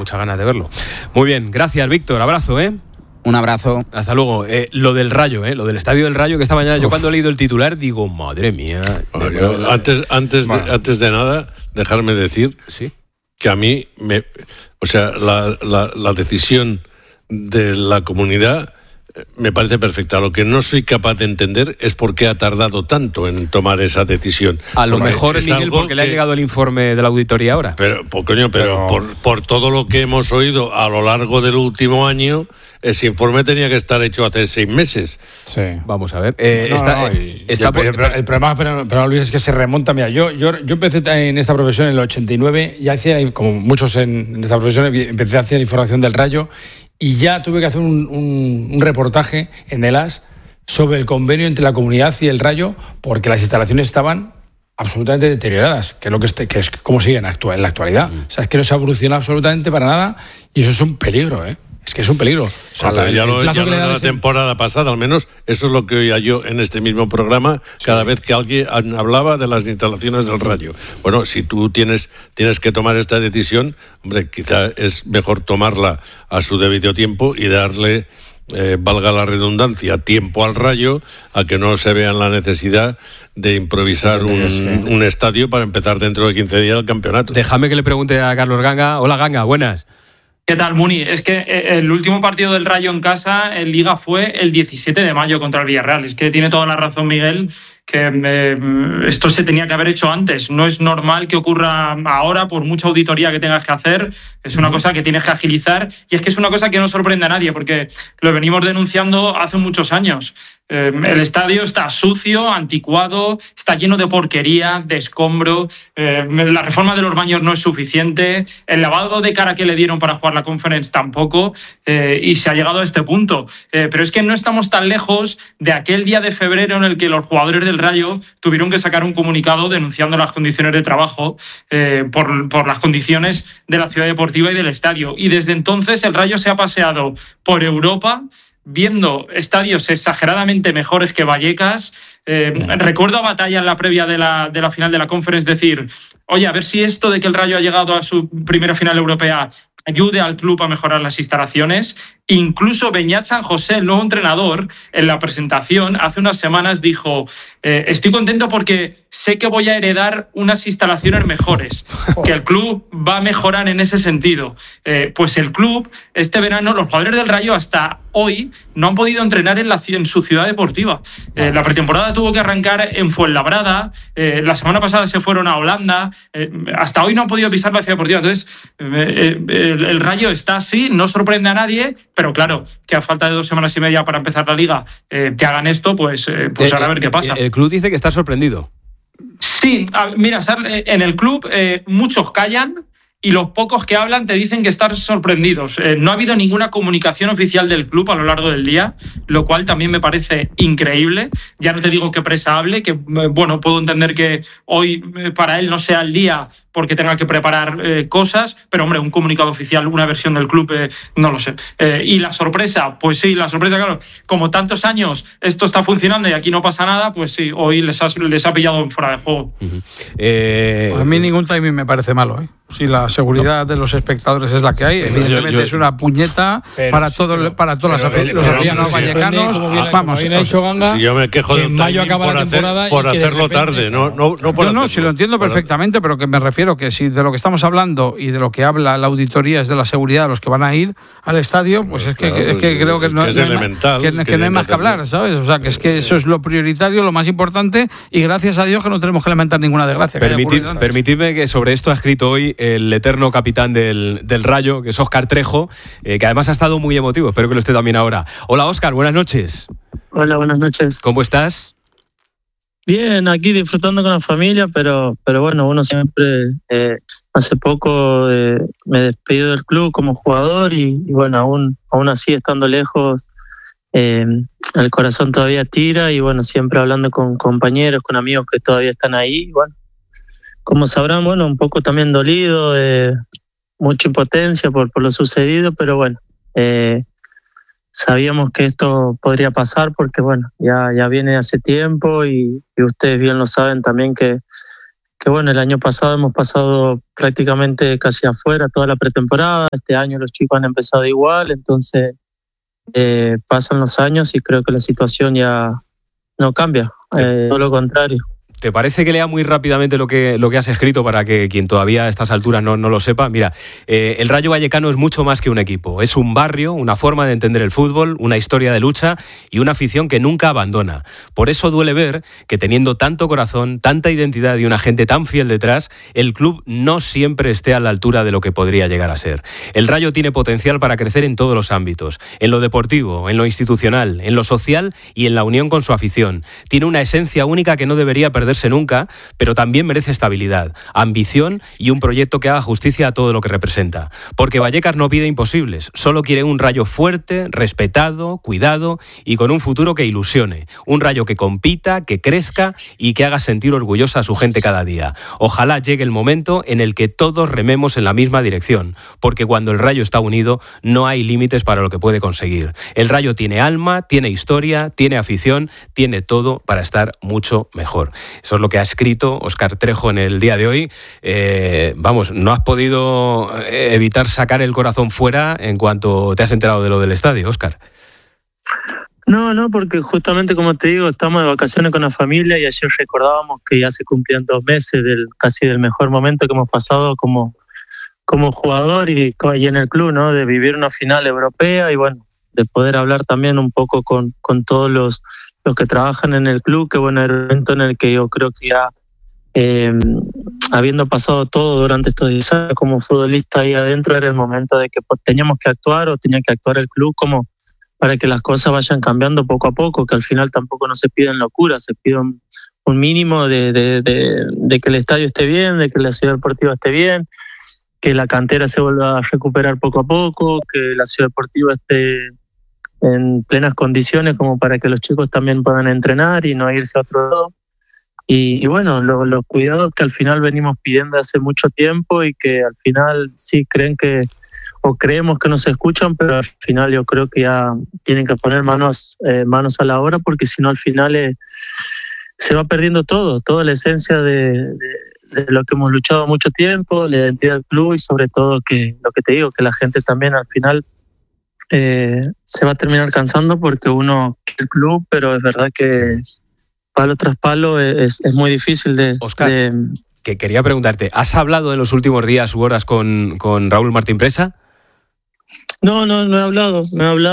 muchas ganas de verlo. Muy bien, gracias Víctor, abrazo, Un abrazo. Hasta luego. Lo del Rayo, lo del Estadio del Rayo, que esta mañana yo cuando he leído el titular digo, madre mía. Antes de nada, dejarme decir que a mí, la decisión de la comunidad me parece perfecta. Lo que no soy capaz de entender es por qué ha tardado tanto en tomar esa decisión. A lo mejor, Miguel, porque le ha llegado el informe de la auditoría ahora. Pero por todo lo que hemos oído a lo largo del último año, ese informe tenía que estar hecho hace 6 meses. Sí. Vamos a ver. El problema, pero no olvides, es que se remonta. Mira, yo empecé en esta profesión en el 89, ya hacía, como muchos en esta profesión, empecé a hacer información del Rayo. Y ya tuve que hacer un reportaje en el AS sobre el convenio entre la comunidad y el Rayo, porque las instalaciones estaban absolutamente deterioradas, que es como siguen en la actualidad. O sea, es que no se ha evolucionado absolutamente para nada y eso es un peligro, Es que es un peligro. O sea, la temporada pasada, al menos, eso es lo que oía yo en este mismo programa, cada vez que alguien hablaba de las instalaciones del Rayo. Bueno, si tú tienes que tomar esta decisión, hombre, quizá es mejor tomarla a su debido tiempo y darle, valga la redundancia, tiempo al Rayo, a que no se vea la necesidad de improvisar un estadio para empezar dentro de 15 días el campeonato. Déjame que le pregunte a Carlos Ganga. Hola, Ganga, buenas. ¿Qué tal, Muni? Es que el último partido del Rayo en casa, en Liga, fue el 17 de mayo contra el Villarreal. Es que tiene toda la razón Miguel, que esto se tenía que haber hecho antes. No es normal que ocurra ahora, por mucha auditoría que tengas que hacer. Es una cosa que tienes que agilizar y es que es una cosa que no sorprende a nadie porque lo venimos denunciando hace muchos años. El estadio está sucio, anticuado, está lleno de porquería, de escombro. La reforma de los baños no es suficiente. El lavado de cara que le dieron para jugar la Conference tampoco. Y se ha llegado a este punto. Pero es que no estamos tan lejos de aquel día de febrero en el que los jugadores del Rayo tuvieron que sacar un comunicado denunciando las condiciones de trabajo por las condiciones de la ciudad deportiva y del estadio. Y desde entonces el Rayo se ha paseado por Europa viendo estadios exageradamente mejores que Vallecas. Recuerdo a Batalla en la previa de la final de la Conference decir, oye, a ver si esto de que el Rayo ha llegado a su primera final europea ayude al club a mejorar las instalaciones. Incluso Beñat San José, el nuevo entrenador, en la presentación hace unas semanas dijo, estoy contento porque sé que voy a heredar unas instalaciones mejores, que el club va a mejorar en ese sentido. Pues el club, este verano, los jugadores del Rayo hasta hoy no han podido entrenar en su ciudad deportiva. La pretemporada tuvo que arrancar en Fuenlabrada, la semana pasada se fueron a Holanda, hasta hoy no han podido pisar la ciudad deportiva. Entonces, el Rayo está así, no sorprende a nadie, pero claro, que a falta de 2 semanas y media para empezar la Liga, que hagan esto, pues ahora a ver qué pasa. El club dice que está sorprendido. Sí, mira, en el club muchos callan y los pocos que hablan te dicen que están sorprendidos. No ha habido ninguna comunicación oficial del club a lo largo del día, lo cual también me parece increíble. Ya no te digo que Presa hable, que bueno, puedo entender que hoy para él no sea el día porque tenga que preparar cosas, pero hombre, un comunicado oficial, una versión del club, no lo sé. Y la sorpresa, pues sí, la sorpresa, claro, como tantos años esto está funcionando y aquí no pasa nada, pues sí, hoy les ha pillado fuera de juego. Pues a mí ningún timing me parece malo, Si la seguridad de los espectadores es la que hay, evidentemente es una puñeta para todas los aficionados vallecanos. Vamos, yo me quejo de por hacerlo tarde, no, si lo entiendo perfectamente, pero que me refiero que si de lo que estamos hablando y de lo que habla la auditoría es de la seguridad de los que van a ir al estadio, pues es que creo que no hay más que hablar, ¿sabes? O sea, que es que eso es lo prioritario, lo más importante, y gracias a Dios que no tenemos que lamentar ninguna desgracia. Permitidme que sobre esto ha escrito hoy el eterno capitán del Rayo, que es Óscar Trejo, que además ha estado muy emotivo, espero que lo esté también ahora. Hola Óscar, buenas noches. Hola, buenas noches. ¿Cómo estás? Bien, aquí disfrutando con la familia, pero bueno, uno siempre, hace poco me despido del club como jugador y bueno, aún así estando lejos, el corazón todavía tira y bueno, siempre hablando con compañeros, con amigos que todavía están ahí, y bueno, como sabrán, bueno, un poco también dolido, mucha impotencia por lo sucedido, pero bueno, sabíamos que esto podría pasar porque bueno, ya viene hace tiempo y ustedes bien lo saben también que bueno, el año pasado hemos pasado prácticamente casi afuera toda la pretemporada. Este año los chicos han empezado igual, entonces pasan los años y creo que la situación ya no cambia, todo lo contrario. ¿Te parece que lea muy rápidamente lo que has escrito para que quien todavía a estas alturas no lo sepa? Mira, el Rayo Vallecano es mucho más que un equipo. Es un barrio, una forma de entender el fútbol, una historia de lucha y una afición que nunca abandona. Por eso duele ver que teniendo tanto corazón, tanta identidad y una gente tan fiel detrás, el club no siempre esté a la altura de lo que podría llegar a ser. El Rayo tiene potencial para crecer en todos los ámbitos, en lo deportivo, en lo institucional, en lo social y en la unión con su afición. Tiene una esencia única que no debería perderse nunca, pero también merece estabilidad, ambición y un proyecto que haga justicia a todo lo que representa. Porque Vallecas no pide imposibles, solo quiere un Rayo fuerte, respetado, cuidado y con un futuro que ilusione. Un Rayo que compita, que crezca y que haga sentir orgullosa a su gente cada día. Ojalá llegue el momento en el que todos rememos en la misma dirección, porque cuando el Rayo está unido no hay límites para lo que puede conseguir. El Rayo tiene alma, tiene historia, tiene afición, tiene todo para estar mucho mejor. Eso es lo que ha escrito Óscar Trejo en el día de hoy. No has podido evitar sacar el corazón fuera en cuanto te has enterado de lo del estadio, Óscar. No, porque justamente como te digo, estamos de vacaciones con la familia y ayer recordábamos que ya se cumplían 2 meses casi del mejor momento que hemos pasado como jugador y en el club, ¿no? De vivir una final europea y bueno, de poder hablar también un poco con todos los que trabajan en el club, que bueno, era un evento en el que yo creo que ya habiendo pasado todo durante estos 10 años como futbolista ahí adentro, era el momento de que teníamos que actuar o tenía que actuar el club como para que las cosas vayan cambiando poco a poco, que al final tampoco no se piden locuras, se pide un mínimo de que el estadio esté bien, de que la ciudad deportiva esté bien, que la cantera se vuelva a recuperar poco a poco, que la ciudad deportiva esté en plenas condiciones como para que los chicos también puedan entrenar y no irse a otro lado. Y bueno, los cuidados que al final venimos pidiendo hace mucho tiempo y que al final sí creemos que no se escuchan, pero al final yo creo que ya tienen que poner manos a la obra, porque si no al final se va perdiendo toda la esencia de lo que hemos luchado mucho tiempo, la identidad del club y sobre todo que lo que te digo, que la gente también al final se va a terminar cansando porque uno quiere el club, pero es verdad que palo tras palo es muy difícil de... Óscar, que quería preguntarte, ¿has hablado en los últimos días u horas con Raúl Martín Presa? No he hablado.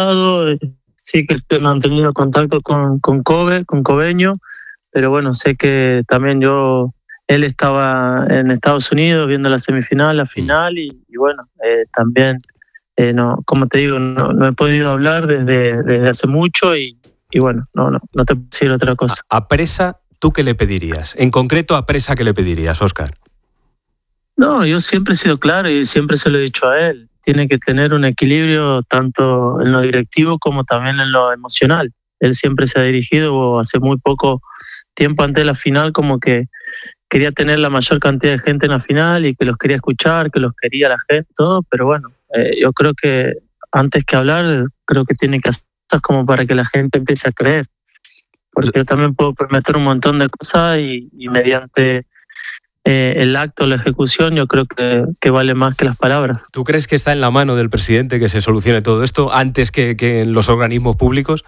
Sí que he mantenido contacto con Cobeño, pero bueno, sé que también él estaba en Estados Unidos viendo la semifinal, la final y bueno, también... no, como te digo, no he podido hablar desde hace mucho y bueno, no te puedo decir otra cosa. ¿A Presa tú qué le pedirías? En concreto, ¿a Presa qué le pedirías, Óscar? No, yo siempre he sido claro y siempre se lo he dicho a él. Tiene que tener un equilibrio tanto en lo directivo como también en lo emocional. Él siempre se ha dirigido hace muy poco tiempo antes de la final como que quería tener la mayor cantidad de gente en la final y que los quería escuchar, que los quería la gente, todo, pero bueno, yo creo que antes que hablar, creo que tiene que hacer cosas como para que la gente empiece a creer. Porque yo también puedo prometer un montón de cosas y mediante el acto, la ejecución, yo creo que vale más que las palabras. ¿Tú crees que está en la mano del presidente que se solucione todo esto antes que en los organismos públicos?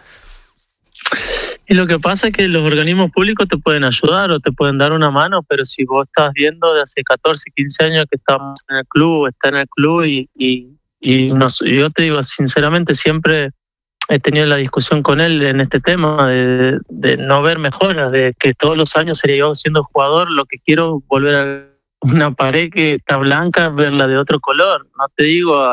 Y lo que pasa es que los organismos públicos te pueden ayudar o te pueden dar una mano, pero si vos estás viendo de hace 14, 15 años que estamos en el club, está en el club yo te digo sinceramente, siempre he tenido la discusión con él en este tema de no ver mejoras, de que todos los años sería yo siendo jugador, lo que quiero volver a una pared que está blanca, verla de otro color. No te digo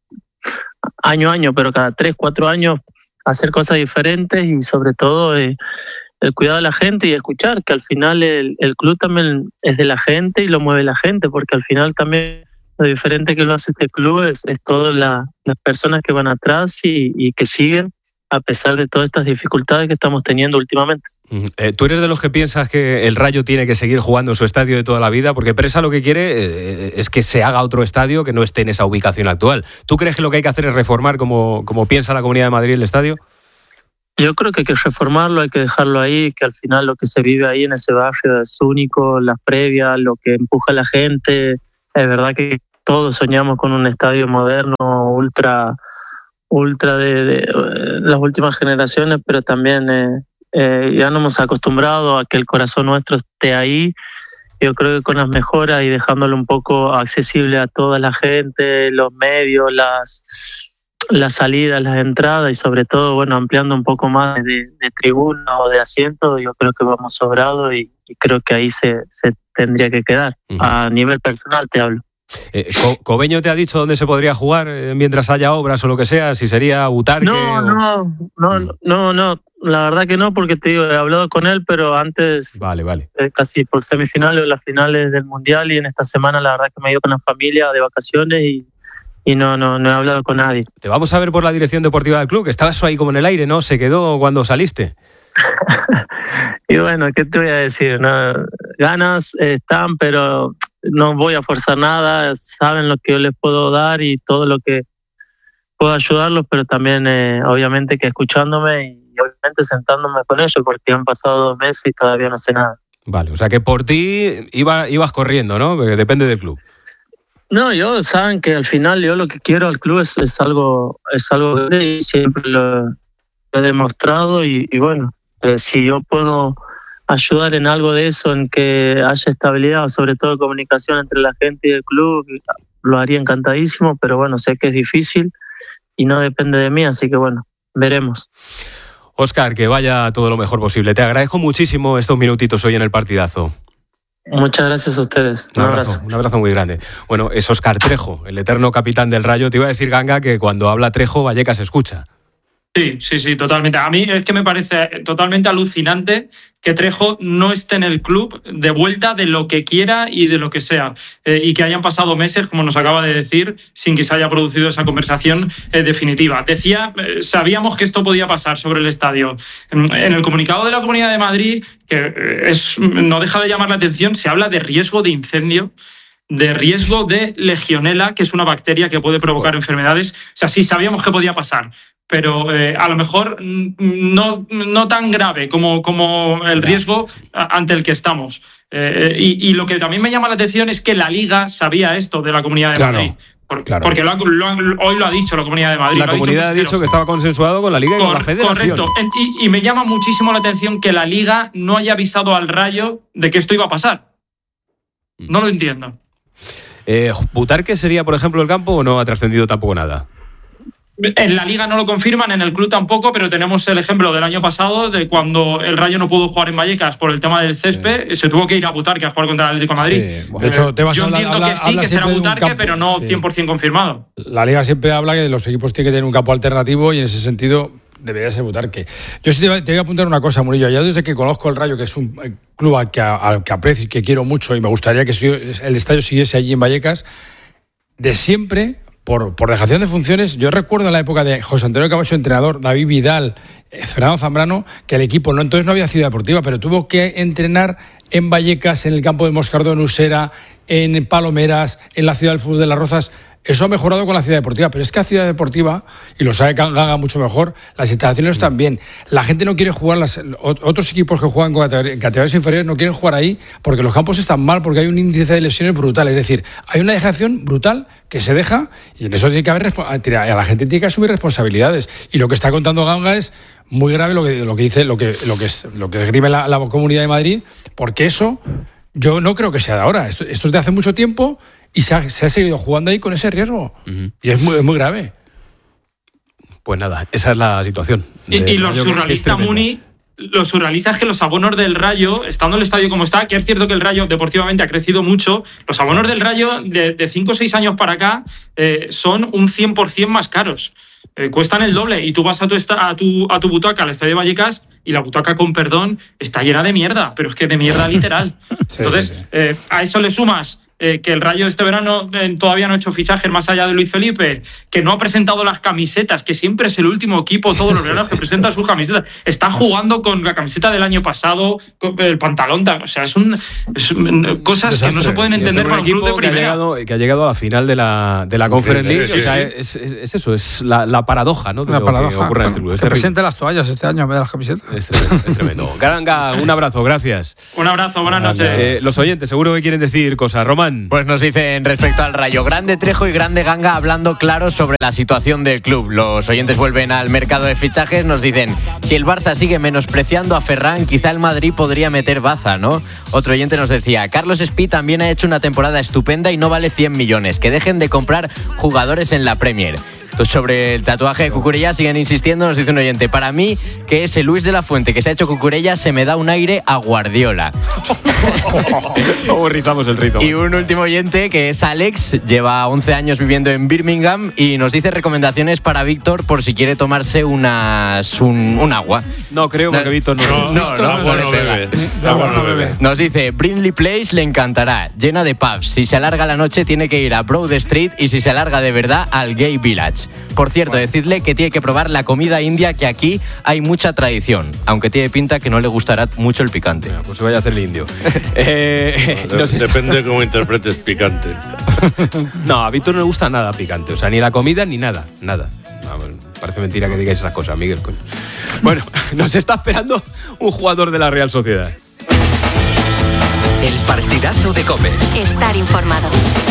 año a año, pero cada 3, 4 años hacer cosas diferentes y sobre todo el cuidado de la gente y escuchar que al final el club también es de la gente y lo mueve la gente, porque al final también lo diferente que lo hace este club es todas las personas que van atrás y que siguen a pesar de todas estas dificultades que estamos teniendo últimamente. ¿Tú eres de los que piensas que el Rayo tiene que seguir jugando en su estadio de toda la vida? Porque Presa lo que quiere es que se haga otro estadio que no esté en esa ubicación actual. ¿Tú crees que lo que hay que hacer es reformar como piensa la Comunidad de Madrid el estadio? Yo creo que hay que reformarlo, hay que dejarlo ahí, que al final lo que se vive ahí en ese barrio es único, las previas, lo que empuja a la gente. Es verdad que todos soñamos con un estadio moderno, ultra de las últimas generaciones, pero también ya nos hemos acostumbrado a que el corazón nuestro esté ahí. Yo creo que con las mejoras y dejándolo un poco accesible a toda la gente, los medios, las salidas, las entradas y sobre todo, bueno, ampliando un poco más de tribuna o de asiento, yo creo que vamos sobrado y creo que ahí se tendría que quedar. A nivel personal te hablo. ¿Cobeño te ha dicho dónde se podría jugar mientras haya obras o lo que sea? ¿Si sería Butarque? No, la verdad que no, porque te digo, he hablado con él, pero antes, vale. Casi por semifinales o las finales del Mundial, y en esta semana la verdad que me he ido con la familia de vacaciones y no he hablado con nadie. Te vamos a ver por la dirección deportiva del club, que estabas ahí como en el aire, ¿no? ¿Se quedó cuando saliste? Y bueno, ¿qué te voy a decir? No, ganas están, pero no voy a forzar nada. Saben lo que yo les puedo dar y todo lo que puedo ayudarlos, pero también obviamente que escuchándome y obviamente sentándome con ellos, porque han pasado 2 meses y todavía no sé nada. Vale, o sea que por ti ibas corriendo, ¿no? Porque depende del club. No, saben que al final yo lo que quiero al club es algo grande y siempre lo he demostrado y bueno, si yo puedo ayudar en algo de eso, en que haya estabilidad, sobre todo comunicación entre la gente y el club, lo haría encantadísimo, pero bueno, sé que es difícil y no depende de mí, así que bueno, veremos. Óscar, que vaya todo lo mejor posible. Te agradezco muchísimo estos minutitos hoy en el partidazo. Muchas gracias a ustedes. Un abrazo muy grande. Bueno, es Óscar Trejo, el eterno capitán del Rayo. Te iba a decir, Ganga, que cuando habla Trejo, Vallecas escucha. Sí, totalmente. A mí es que me parece totalmente alucinante que Trejo no esté en el club de vuelta de lo que quiera y de lo que sea. Y que hayan pasado meses, como nos acaba de decir, sin que se haya producido esa conversación definitiva. Decía, sabíamos que esto podía pasar sobre el estadio. En el comunicado de la Comunidad de Madrid, que no deja de llamar la atención, se habla de riesgo de incendio, de riesgo de legionela, que es una bacteria que puede provocar enfermedades. O sea, sí, sabíamos que podía pasar, pero a lo mejor no tan grave como el riesgo ante el que estamos. Y lo que también me llama la atención es que la Liga sabía esto de la Comunidad de Madrid. Porque hoy lo ha dicho la Comunidad de Madrid. La Comunidad ha dicho que estaba consensuado con la Liga y con la Federación. Correcto. Y me llama muchísimo la atención que la Liga no haya avisado al Rayo de que esto iba a pasar. No lo entiendo. ¿Butarque sería, por ejemplo, el campo o no ha trascendido tampoco nada? En la Liga no lo confirman, en el club tampoco, pero tenemos el ejemplo del año pasado de cuando el Rayo no pudo jugar en Vallecas por el tema del césped, se tuvo que ir a Butarque a jugar contra el Atlético de Madrid. Sí. De hecho, yo entiendo que sí, que será Butarque, pero no 100% confirmado. La Liga siempre habla que los equipos tienen que tener un campo alternativo y en ese sentido debería ser Butarque. Yo sí te voy a apuntar una cosa, Murillo. Ya desde que conozco el Rayo, que es un club al que aprecio y que quiero mucho, y me gustaría que el estadio siguiese allí en Vallecas, de siempre, por dejación de funciones, yo recuerdo en la época de José Antonio Camacho, entrenador, David Vidal, Fernando Zambrano, que el equipo entonces no había ciudad deportiva, pero tuvo que entrenar en Vallecas, en el campo de Moscardó, en Usera, en Palomeras, en la ciudad del fútbol de Las Rozas. Eso ha mejorado con la ciudad deportiva, pero es que la ciudad deportiva, y lo sabe Ganga mucho mejor, las instalaciones están bien. La gente no quiere jugar, otros equipos que juegan con categorías inferiores no quieren jugar ahí porque los campos están mal, porque hay un índice de lesiones brutal. Es decir, hay una dejación brutal que se deja y en eso tiene que haber a la gente tiene que asumir responsabilidades. Y lo que está contando Ganga es muy grave lo que dice, lo que esgrime la Comunidad de Madrid, porque eso yo no creo que sea de ahora. Esto es de hace mucho tiempo. Y se ha seguido jugando ahí con ese riesgo. Y es muy grave. Pues nada, esa es la situación. Y lo surrealista, Muni, lo surrealista es que los abonos del Rayo, estando el estadio como está, que es cierto que el Rayo deportivamente ha crecido mucho, los abonos del Rayo de 5 o 6 años para acá son un 100% más caros. Cuestan el doble. Y tú vas a tu butaca al estadio de Vallecas y la butaca, con perdón, está llena de mierda. Pero es que de mierda literal. Entonces, a eso le sumas que el Rayo este verano todavía no ha hecho fichajes más allá de Luis Felipe, que no ha presentado las camisetas, que siempre es el último equipo todos los veranos que presenta sus camisetas. Está jugando con la camiseta del año pasado, con el pantalón, o sea, es cosas que no se pueden entender para un club de primera. Que ha llegado a la final de la Conference League, o sea, es eso, es la paradoja, ¿no? De lo que ocurre en este club. Que presente las toallas este año en vez de las camisetas. Es tremendo. Garanga, un abrazo, gracias. Un abrazo, buenas noches. Los oyentes seguro que quieren decir cosas. Román. Pues nos dicen respecto al Rayo, grande Trejo y grande Ganga hablando claro sobre la situación del club. Los oyentes vuelven al mercado de fichajes, nos dicen, si el Barça sigue menospreciando a Ferran, quizá el Madrid podría meter baza, ¿no? Otro oyente nos decía, Carlos Espí también ha hecho una temporada estupenda y no vale 100 millones, que dejen de comprar jugadores en la Premier. Sobre el tatuaje de Cucurella siguen insistiendo, nos dice un oyente, para mí que ese Luis de la Fuente que se ha hecho Cucurella se me da un aire a Guardiola. ¿Cómo rizamos el rito? Y un último oyente que es Alex, lleva 11 años viviendo en Birmingham y nos dice recomendaciones para Víctor por si quiere tomarse un agua. No, creo que Víctor no bebe. Nos dice, Brindley Place le encantará, llena de pubs. Si se alarga la noche tiene que ir a Broad Street y si se alarga de verdad al Gay Village. Por cierto, decidle que tiene que probar la comida india, que aquí hay mucha tradición, aunque tiene pinta que no le gustará mucho el picante. Pues se vaya a hacer el indio. Depende de cómo interpretes picante. No, a Víctor no le gusta nada picante, o sea, ni la comida ni nada. Parece mentira que digáis esas cosas, Miguel. Coño. Bueno, nos está esperando un jugador de la Real Sociedad. El partidazo de COPE. Estar informado.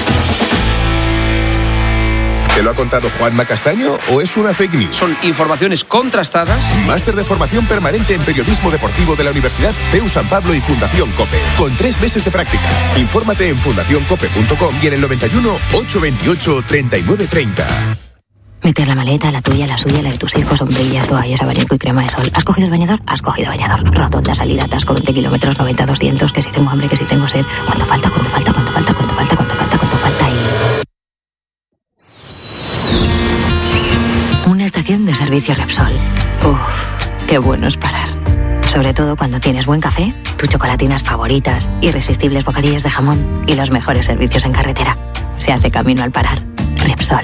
¿Te lo ha contado Juanma Castaño o es una fake news? Son informaciones contrastadas. Máster de formación permanente en periodismo deportivo de la Universidad CEU San Pablo y Fundación COPE. Con 3 meses de prácticas. Infórmate en fundacioncope.com y en el 91 828 3930. Meter la maleta, la tuya, la suya, la de tus hijos, sombrillas, toallas, abanico y crema de sol. ¿Has cogido el bañador? Has cogido bañador. Rotonda, salida, atasco, 20 kilómetros, 90, 200, que si tengo hambre, que si tengo sed. ¿Cuánto falta y... Una estación de servicio Repsol. Uf, qué bueno es parar. Sobre todo cuando tienes buen café, tus chocolatinas favoritas, irresistibles bocadillos de jamón y los mejores servicios en carretera. Se hace camino al parar. Repsol.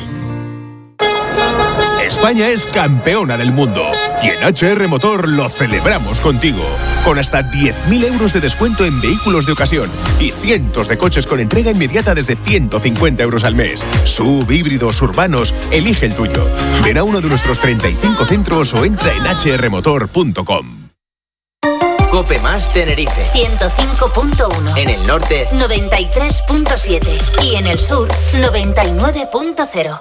España es campeona del mundo y en HR Motor lo celebramos contigo. Con hasta 10.000 euros de descuento en vehículos de ocasión y cientos de coches con entrega inmediata desde 150 euros al mes. SUV, híbridos, urbanos, elige el tuyo. Ven a uno de nuestros 35 centros o entra en hrmotor.com. COPE más Tenerife 105.1. En el norte 93.7 y en el sur 99.0.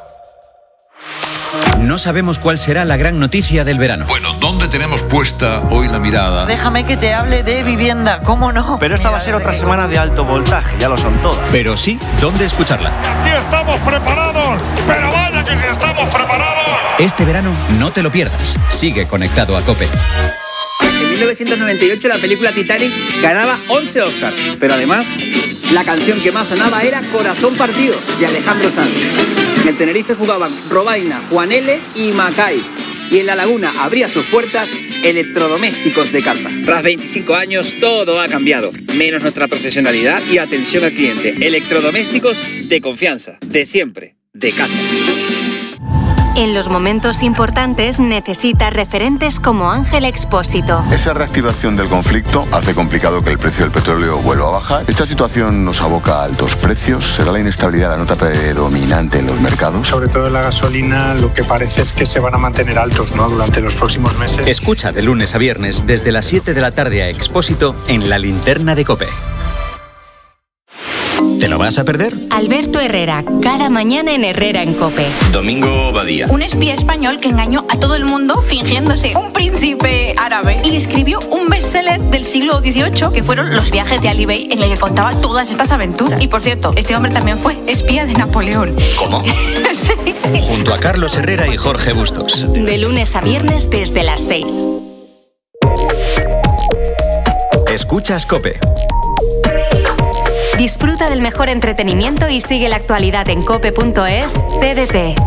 No sabemos cuál será la gran noticia del verano. Bueno, ¿dónde tenemos puesta hoy la mirada? Déjame que te hable de vivienda, ¿cómo no? Pero esta va a ser otra semana de alto voltaje, ya lo son todas. Pero sí, ¿dónde escucharla? ¡Aquí estamos preparados! ¡Pero vaya que sí estamos preparados! Este verano no te lo pierdas. Sigue conectado a COPE. En 1998 la película Titanic ganaba 11 Oscars, pero además la canción que más sonaba era Corazón Partido, de Alejandro Sanz. En el Tenerife jugaban Robaina, Juan L. y Macay. Y en La Laguna abría sus puertas Electrodomésticos de Casa. Tras 25 años todo ha cambiado, menos nuestra profesionalidad y atención al cliente. Electrodomésticos de confianza, de siempre, de casa. En los momentos importantes necesitas referentes como Ángel Expósito. Esa reactivación del conflicto hace complicado que el precio del petróleo vuelva a bajar. Esta situación nos aboca a altos precios. ¿Será la inestabilidad la nota predominante en los mercados? Sobre todo en la gasolina, lo que parece es que se van a mantener altos, ¿no?, durante los próximos meses. Escucha de lunes a viernes desde las 7 de la tarde a Expósito en La Linterna de COPE. ¿Te lo vas a perder? Alberto Herrera, cada mañana en Herrera en COPE. Domingo Badía. Un espía español que engañó a todo el mundo fingiéndose un príncipe árabe y escribió un bestseller del siglo XVIII que fueron Los viajes de Ali Bey, en el que contaba todas estas aventuras. Y por cierto, este hombre también fue espía de Napoleón. ¿Cómo? Sí. Junto a Carlos Herrera y Jorge Bustos. De lunes a viernes desde las 6. Escuchas COPE. Disfruta del mejor entretenimiento y sigue la actualidad en cope.es TDT.